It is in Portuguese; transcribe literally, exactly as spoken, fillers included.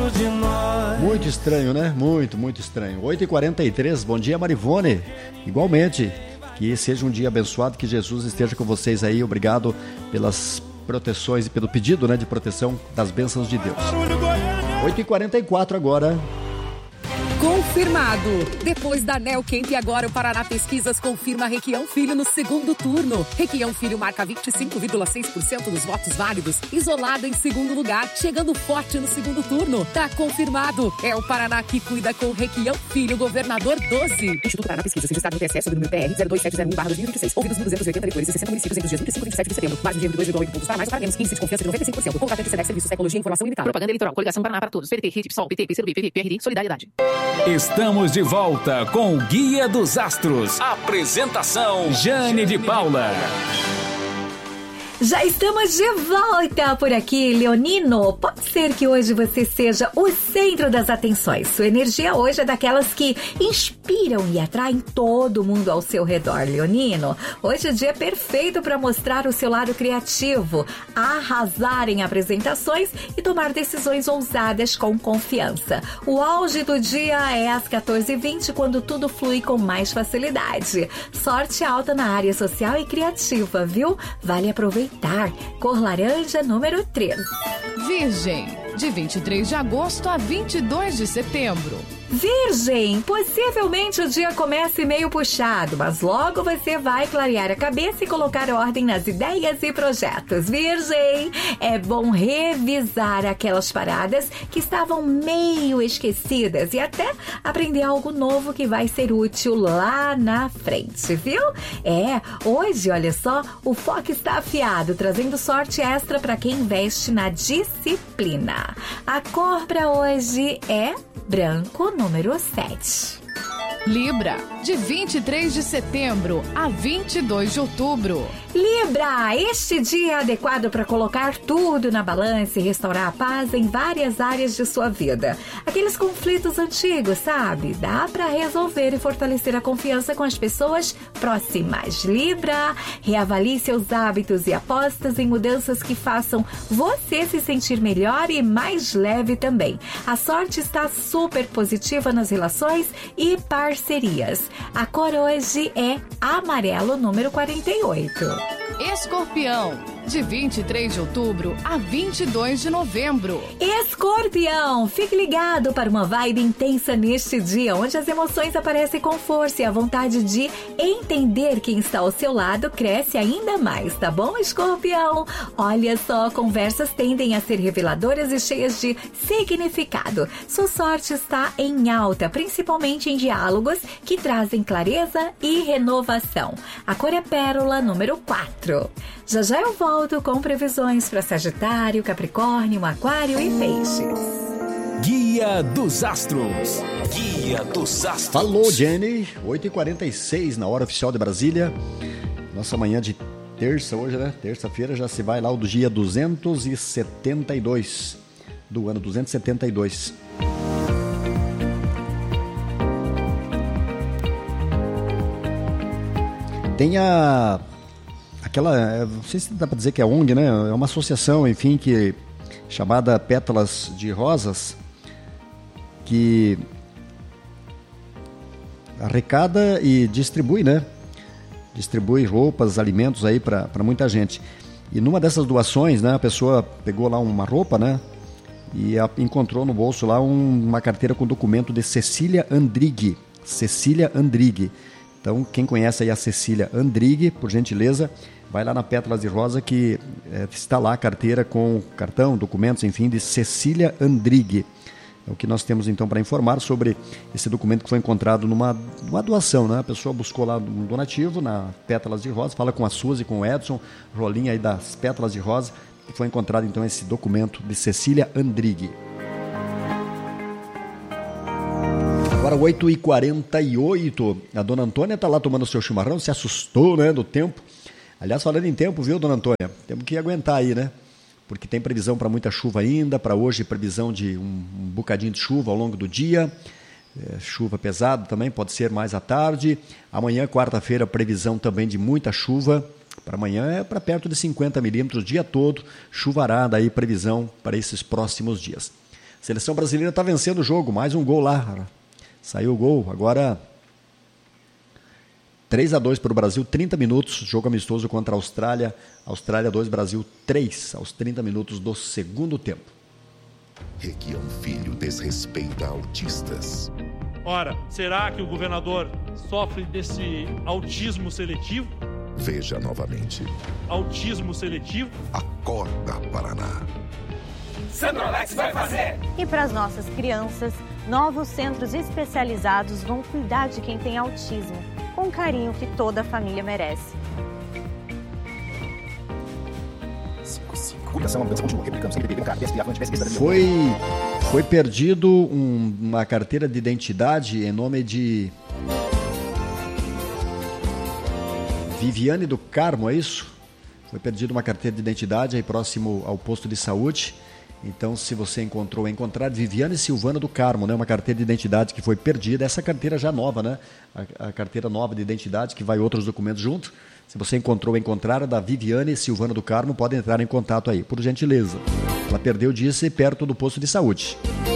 dentro de nós. Muito estranho, né? Muito, muito estranho. oito e quarenta e três, bom dia, Marivone. Igualmente, que seja um dia abençoado, que Jesus esteja com vocês aí. Obrigado pelas proteções e pelo pedido, né, de proteção das bênçãos de Deus. oito e quarenta e quatro agora. Confirmado. Depois da Neocamp, agora o Paraná Pesquisas confirma Requião Filho no segundo turno. Requião Filho marca vinte e cinco vírgula seis por cento dos votos válidos, isolado em segundo lugar, chegando forte no segundo turno. Tá confirmado. É o Paraná que cuida com Requião Filho, governador doze. Instituto Paraná Pesquisas, registrado no T S E sob o número P R zero dois sete zero um barra dois mil e vinte e seis. Ouvidos mil duzentos e oitenta eleitores e sessenta municípios entre os dias vinte e cinco e vinte e sete de setembro. Margem de erro de dois vírgula oito pontos para mais ou para menos. Índice de confiança de noventa e cinco por cento. Contratante SEDEC Serviços Tecnologia e Informação Limitada. Propaganda eleitoral. Coligação Paraná para todos. P T, R I T, PSOL, P T, P C do B, P T, P R D, Solidariedade. Estamos de volta com o Guia dos Astros. Apresentação Jane de Paula. Já estamos de volta por aqui, Leonino. Pode ser que hoje você seja o centro das atenções. Sua energia hoje é daquelas que inspiram e atraem todo mundo ao seu redor, Leonino. Hoje é dia perfeito para mostrar o seu lado criativo, arrasar em apresentações e tomar decisões ousadas com confiança. O auge do dia é às quatorze e vinte, quando tudo flui com mais facilidade. Sorte alta na área social e criativa, viu? Vale aproveitar. Cor laranja, número três. Virgem, de vinte e três de agosto a vinte e dois de setembro. Virgem, possivelmente o dia comece meio puxado, mas logo você vai clarear a cabeça e colocar ordem nas ideias e projetos. Virgem, é bom revisar aquelas paradas que estavam meio esquecidas e até aprender algo novo que vai ser útil lá na frente, viu? É, hoje, olha só, o foco está afiado, trazendo sorte extra para quem investe na disciplina. A cor para hoje é branco, número sete. Libra, de vinte e três de setembro a vinte e dois de outubro. Libra, este dia é adequado para colocar tudo na balança e restaurar a paz em várias áreas de sua vida. Aqueles conflitos antigos, sabe? Dá para resolver e fortalecer a confiança com as pessoas próximas. Libra, reavalie seus hábitos e apostas em mudanças que façam você se sentir melhor e mais leve também. A sorte está super positiva nas relações e parcerias. A cor hoje é amarelo, número quarenta e oito. Escorpião, de vinte e três de outubro a vinte e dois de novembro. Escorpião, fique ligado para uma vibe intensa neste dia, onde as emoções aparecem com força e a vontade de entender quem está ao seu lado cresce ainda mais, tá bom, Escorpião? Olha só, conversas tendem a ser reveladoras e cheias de significado. Sua sorte está em alta, principalmente em diálogos que trazem clareza e renovação. A cor é pérola, número quatro. Já já eu volto com previsões para Sagitário, Capricórnio, Aquário e Peixes. Guia dos Astros. Guia dos Astros. Falou, Jenny. oito e quarenta e seis na hora oficial de Brasília. Nossa manhã de terça hoje, né? Terça-feira já se vai lá o do dia duzentos e setenta e dois. Do ano duzentos e setenta e dois. Tem a... Aquela, não sei se dá para dizer que é O N G, né? É uma associação, enfim, que chamada Pétalas de Rosas, que arrecada e distribui, né? Distribui roupas, alimentos aí para muita gente. E numa dessas doações, né? A pessoa pegou lá uma roupa, né? E a, encontrou no bolso lá um, uma carteira com documento de Cecília Andrighi. Cecília Andrighi. Então, quem conhece aí a Cecília Andrighi, por gentileza, vai lá na Pétalas de Rosa que é, está lá a carteira com cartão, documentos, enfim, de Cecília Andrighi. É o que nós temos então para informar sobre esse documento que foi encontrado numa, numa doação, né? A pessoa buscou lá um donativo na Pétalas de Rosa, fala com a Suzy e com o Edson, rolinha aí das Pétalas de Rosa, e foi encontrado então esse documento de Cecília Andrighi. Agora oito e quarenta e oito, a dona Antônia está lá tomando seu chimarrão, se assustou, né, do tempo. Aliás, falando em tempo, viu, dona Antônia? Temos que aguentar aí, né? Porque tem previsão para muita chuva ainda, para hoje previsão de um, um bocadinho de chuva ao longo do dia, é, chuva pesada também, pode ser mais à tarde. Amanhã, quarta-feira, previsão também de muita chuva, para amanhã é para perto de cinquenta milímetros o dia todo, chuvarada aí, previsão para esses próximos dias. Seleção brasileira está vencendo o jogo, mais um gol lá. Saiu o gol, agora três a dois para o Brasil, trinta minutos, jogo amistoso contra a Austrália. Austrália dois, Brasil três, aos trinta minutos do segundo tempo. Requião Filho desrespeita autistas. Ora, será que o governador sofre desse autismo seletivo? Veja novamente. Autismo seletivo? Acorda, Paraná. Centro-Alex vai fazer! E para as nossas crianças, novos centros especializados vão cuidar de quem tem autismo, com o carinho que toda a família merece. Foi, foi perdido um, uma carteira de identidade em nome de Viviane do Carmo, é isso? Foi perdido uma carteira de identidade aí próximo ao posto de saúde. Então, se você encontrou, encontrar Viviane Silvana do Carmo, né? Uma carteira de identidade que foi perdida. Essa carteira já nova, né? A, a carteira nova de identidade, que vai outros documentos junto. Se você encontrou, encontrar a da Viviane Silvana do Carmo, pode entrar em contato aí, por gentileza. Ela perdeu, disse, perto do posto de saúde.